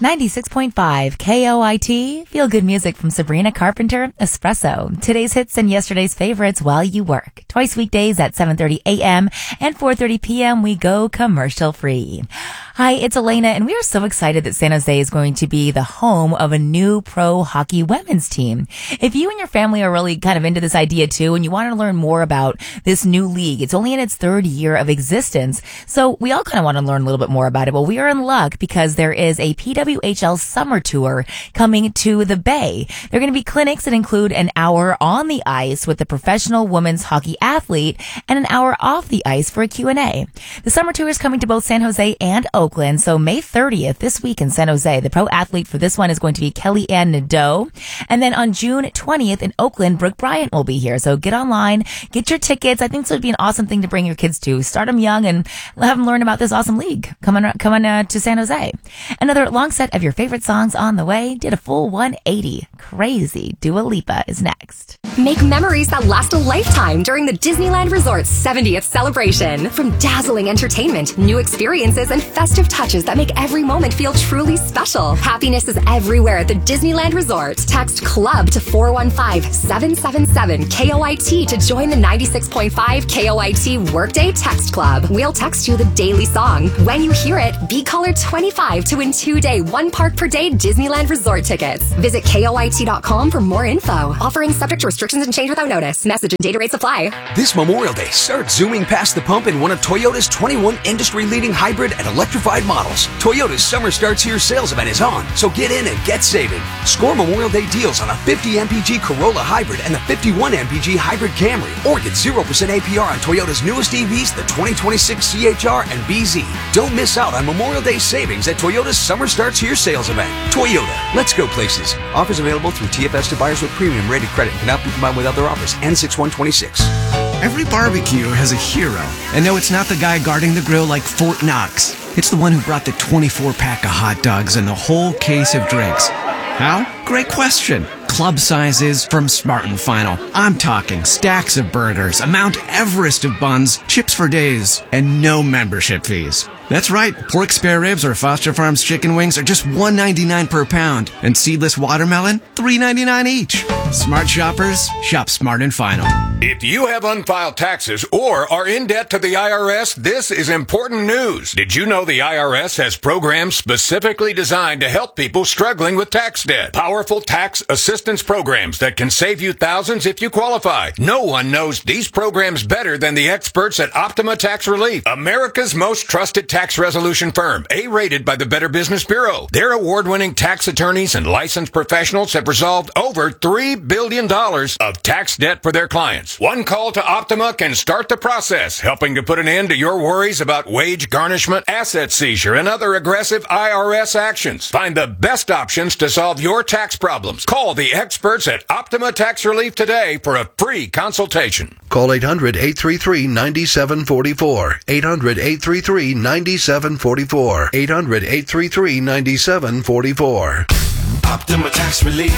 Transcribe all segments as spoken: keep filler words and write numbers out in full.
ninety-six point five K O I T. Feel good music from Sabrina Carpenter, Espresso. Today's hits and yesterday's favorites while you work. Twice weekdays at seven thirty a.m. and four thirty p.m. we go commercial free. Hi, it's Elena, and we are so excited that San Jose is going to be the home of a new pro hockey women's team. If you and your family are really kind of into this idea too, and you want to learn more about this new league, it's only in its third year of existence, so we all kind of want to learn a little bit more about it. Well, we are in luck because there is a P W H L summer tour coming to the Bay. There are going to be clinics that include an hour on the ice with a professional women's hockey athlete and an hour off the ice for a Q and A. The summer tour is coming to both San Jose and Oakland, so May thirtieth, this week in San Jose. The pro athlete for this one is going to be Kelly Ann Nadeau. And then on June twentieth in Oakland, Brooke Bryant will be here. So get online, get your tickets. I think this would be an awesome thing to bring your kids to. Start them young and have them learn about this awesome league. Come on, come on uh, to San Jose. Another long set of your favorite songs on the way. Did a full one eighty. Crazy. Dua Lipa is next. Make memories that last a lifetime during the Disneyland Resort's seventieth celebration. From dazzling entertainment, new experiences, and festive touches that make every moment feel truly special. Happiness is everywhere at the Disneyland Resort. Text CLUB to four one five, seven seven seven, K O I T to join the ninety-six point five K O I T Workday Text Club. We'll text you the daily song. When you hear it, be caller twenty-five to win two-day, one-park per day Disneyland Resort tickets. Visit K O I T dot com for more info. Offering subject to restrictions and change without notice. Message and data rates apply. This Memorial Day, start zooming past the pump in one of Toyota's twenty-one industry-leading hybrid and electrified models. Toyota's Summer Starts Here sales event is on, so get in and get saving. Score Memorial Day deals on a fifty M P G Corolla Hybrid and the fifty-one M P G Hybrid Camry, or get zero percent A P R on Toyota's newest E Vs, the twenty twenty-six C H R and B Z. Don't miss out on Memorial Day savings at Toyota's Summer Starts Here sales event. Toyota, let's go places. Offers available through T F S to buyers with premium rated credit and cannot be combined with other offers. N six one twenty-six. Every barbecue has a hero. And no, it's not the guy guarding the grill like Fort Knox. It's the one who brought the twenty-four pack of hot dogs and the whole case of drinks. How? Great question. Club sizes from Smart and Final. I'm talking stacks of burgers, a Mount Everest of buns, chips for days, and no membership fees. That's right, pork spare ribs or Foster Farms chicken wings are just one ninety-nine per pound, and seedless watermelon, three ninety-nine each. Smart shoppers, shop Smart and Final. If you have unfiled taxes or are in debt to the I R S, this is important news. Did you know the I R S has programs specifically designed to help people struggling with tax debt? Powerful tax assistance programs that can save you thousands if you qualify. No one knows these programs better than the experts at Optima Tax Relief, America's most trusted tax resolution firm, A-rated by the Better Business Bureau. Their award-winning tax attorneys and licensed professionals have resolved over three billion dollars of tax debt for their clients. One call to Optima can start the process, helping to put an end to your worries about wage garnishment, asset seizure, and other aggressive I R S actions. Find the best options to solve your tax problems. Call the experts at Optima Tax Relief today for a free consultation. Call eight hundred, eight three three, nine seven four four. eight hundred, eight three three, nine seven four four. eight hundred, eight three three, nine seven four four. Optima Tax Relief.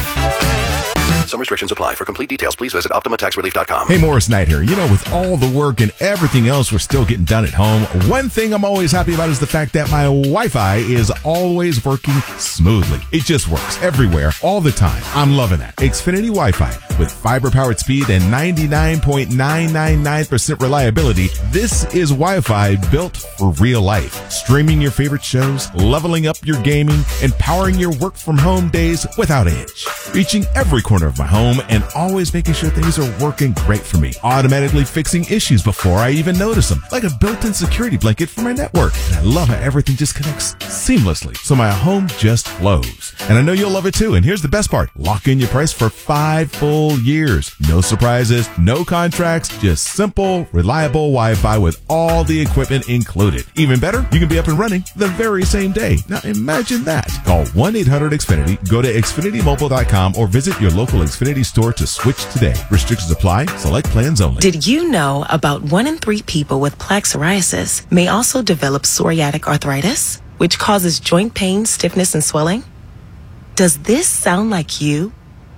Some restrictions apply. For complete details, please visit Optima Tax Relief dot com. Hey, Morris Knight here. You know, with all the work and everything else we're still getting done at home, one thing I'm always happy about is the fact that my Wi-Fi is always working smoothly. It just works everywhere, all the time. I'm loving that. Xfinity Wi-Fi with fiber-powered speed and ninety-nine point nine nine nine percent reliability. This is Wi-Fi built for real life. Streaming your favorite shows, leveling up your gaming, and powering your work from home days without edge. Reaching every corner of my home and always making sure things are working great for me. Automatically fixing issues before I even notice them, like a built-in security blanket for my network. And I love how everything just connects seamlessly, so my home just flows. And I know you'll love it too. And here's the best part. Lock in your price for five full years. No surprises, no contracts, just simple, reliable Wi-Fi with all the equipment included. Even better, you can be up and running the very same day. Now imagine that. Call one eight hundred X Finity, go to Xfinity Mobile dot com, or visit your local Xfinity store to switch today. Restrictions apply. Select plans only. Did you know about one in three people with plaque psoriasis may also develop psoriatic arthritis, which causes joint pain, stiffness, and swelling? Does this sound like you?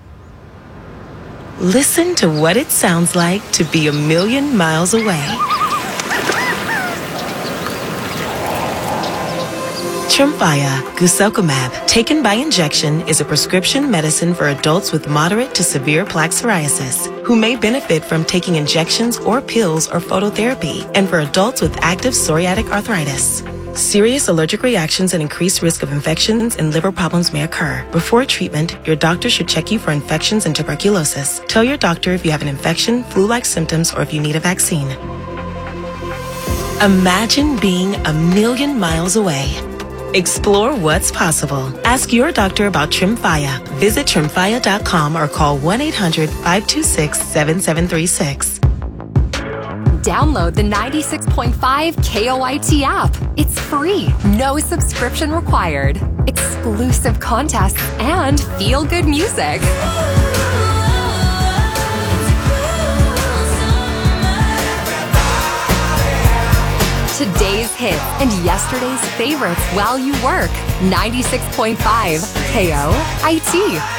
Listen to what it sounds like to be a million miles away. Tremfya, guselkumab, taken by injection, is a prescription medicine for adults with moderate to severe plaque psoriasis who may benefit from taking injections or pills or phototherapy, and for adults with active psoriatic arthritis. Serious allergic reactions and increased risk of infections and liver problems may occur. Before treatment, your doctor should check you for infections and tuberculosis. Tell your doctor if you have an infection, flu-like symptoms, or if you need a vaccine. Imagine being a million miles away. Explore what's possible. Ask your doctor about Tremfya. Visit tremfya dot com or call one eight hundred, five two six, seven seven three six. Download the ninety-six point five K O I T app. It's free, no subscription required. Exclusive contests and feel-good music. Today's hits and yesterday's favorites while you work. ninety-six point five K O I T.